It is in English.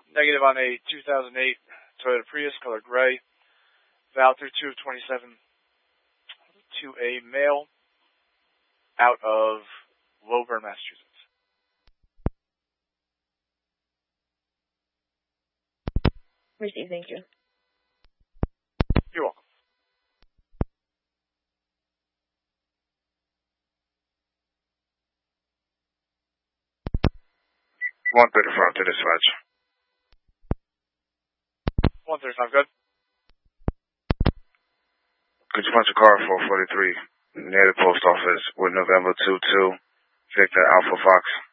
Negative on a 2008 Toyota Prius, color gray. Val 32 of 27 to a male out of Woburn, Massachusetts. Received, thank you. You're welcome. 135 to dispatch. 135, good. Could you punch a car 443 near the post office with November 22, Victor Alpha Fox?